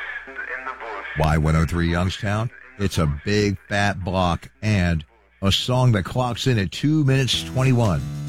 Y103 Youngstown, it's a big fat block and a song that clocks in at 2 minutes 21.